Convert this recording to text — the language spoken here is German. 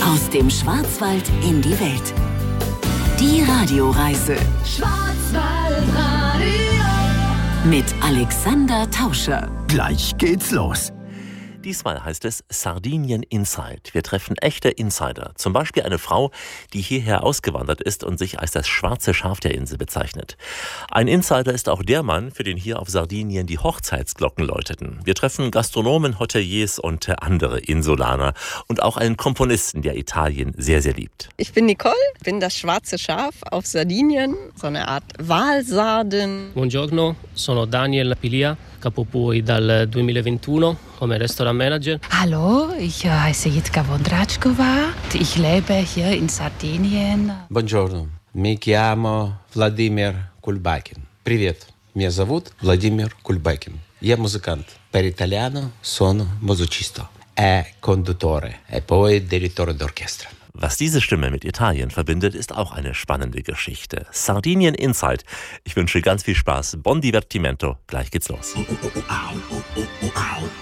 Aus dem Schwarzwald in die Welt. Die Radioreise Schwarzwaldradio mit Alexander Tauscher. Gleich geht's los. Diesmal heißt es Sardinien Inside. Wir treffen echte Insider. Zum Beispiel eine Frau, die hierher ausgewandert ist und sich als das schwarze Schaf der Insel bezeichnet. Ein Insider ist auch der Mann, für den hier auf Sardinien die Hochzeitsglocken läuteten. Wir treffen Gastronomen, Hoteliers und andere Insulaner und auch einen Komponisten, der Italien sehr, sehr liebt. Ich bin Nicole, bin das schwarze Schaf auf Sardinien, so eine Art Walsarden. Buongiorno, sono Daniel Pilia, Capopui dal 2021 come Restaurant Manager. Hallo, ich heiße Jitka Vondrachkova. Ich lebe hier in Sardinien. Buongiorno, mi chiamo Владимир Кульбакин. Привет, меня зовут Владимир Кульбакин. Я музыкант. Per italiano sono musicista e conduttore e poi direttore d'orchestra. Was diese Stimme mit Italien verbindet, ist auch eine spannende Geschichte. Sardinien Inside. Ich wünsche ganz viel Spaß. Buon divertimento. Gleich geht's los.